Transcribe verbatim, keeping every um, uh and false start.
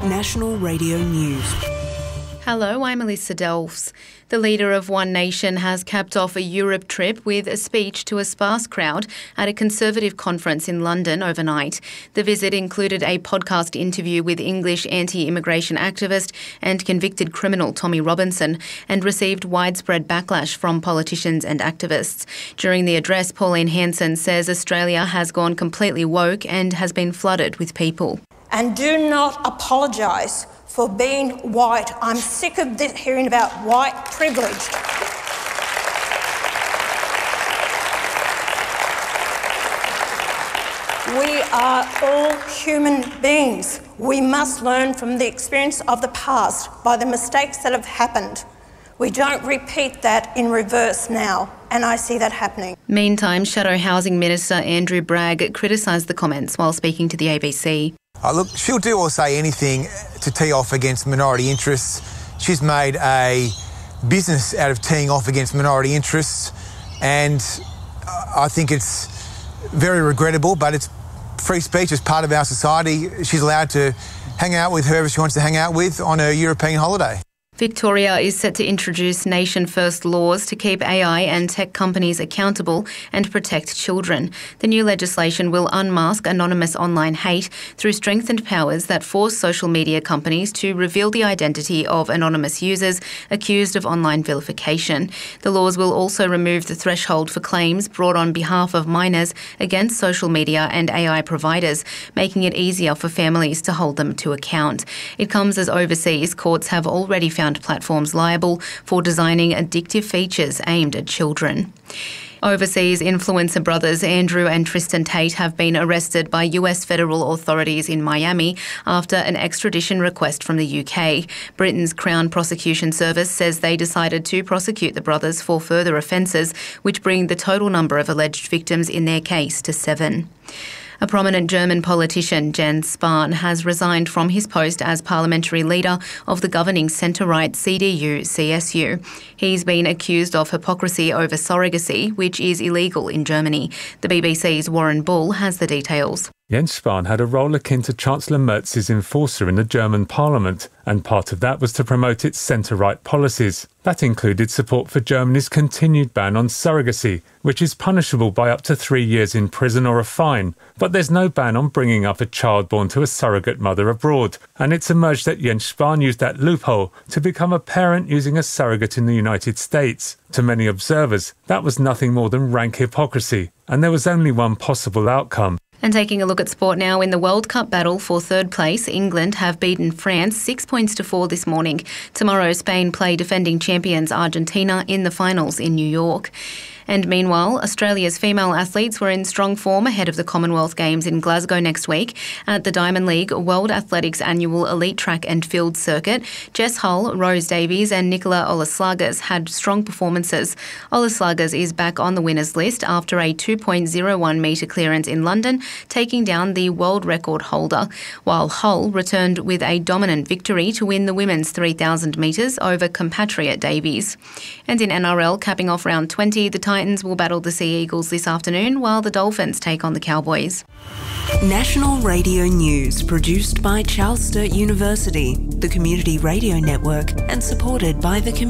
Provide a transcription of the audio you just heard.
National Radio News. Hello, I'm Alyssa Delfs. The leader of One Nation has capped off a Europe trip with a speech to a sparse crowd at a Conservative conference in London overnight. The visit included a podcast interview with English anti-immigration activist and convicted criminal Tommy Robinson and received widespread backlash from politicians and activists. During the address, Pauline Hanson says Australia has gone completely woke and has been flooded with people. And do not apologise for being white. I'm sick of this, hearing about white privilege. We are all human beings. We must learn from the experience of the past by the mistakes that have happened. We don't repeat that in reverse now, and I see that happening. Meantime, Shadow Housing Minister Andrew Bragg criticised the comments while speaking to the A B C. Uh, look, she'll do or say anything to tee off against minority interests. She's made a business out of teeing off against minority interests, and I think it's very regrettable, but it's free speech as part of our society. She's allowed to hang out with whoever she wants to hang out with on her European holiday. Victoria is set to introduce nation-first laws to keep A I and tech companies accountable and protect children. The new legislation will unmask anonymous online hate through strengthened powers that force social media companies to reveal the identity of anonymous users accused of online vilification. The laws will also remove the threshold for claims brought on behalf of minors against social media and A I providers, making it easier for families to hold them to account. It comes as overseas courts have already found platforms liable for designing addictive features aimed at children. Overseas influencer brothers Andrew and Tristan Tate have been arrested by U S federal authorities in Miami after an extradition request from the U K. Britain's Crown Prosecution Service says they decided to prosecute the brothers for further offences, which bring the total number of alleged victims in their case to seven. A prominent German politician, Jens Spahn, has resigned from his post as parliamentary leader of the governing centre-right C D U C S U. He's been accused of hypocrisy over surrogacy, which is illegal in Germany. The B B C's Warren Bull has the details. Jens Spahn had a role akin to Chancellor Merz's enforcer in the German parliament, and part of that was to promote its centre-right policies. That included support for Germany's continued ban on surrogacy, which is punishable by up to three years in prison or a fine. But there's no ban on bringing up a child born to a surrogate mother abroad, and it's emerged that Jens Spahn used that loophole to become a parent using a surrogate in the United States. To many observers, that was nothing more than rank hypocrisy, and there was only one possible outcome. And taking a look at sport now, in the World Cup battle for third place, England have beaten France six points to four this morning. Tomorrow, Spain play defending champions Argentina in the finals in New York. And meanwhile, Australia's female athletes were in strong form ahead of the Commonwealth Games in Glasgow next week. At the Diamond League World Athletics annual elite track and field circuit, Jess Hull, Rose Davies and Nicola Olaslagas had strong performances. Olaslagas is back on the winners list after a two point oh one metre clearance in London, taking down the world record holder, while Hull returned with a dominant victory to win the women's three thousand metres over compatriot Davies. And in N R L, capping off round twenty, the Titans will battle the Sea Eagles this afternoon, while the Dolphins take on the Cowboys. National Radio News, produced by Charles Sturt University, the Community Radio Network, and supported by the community.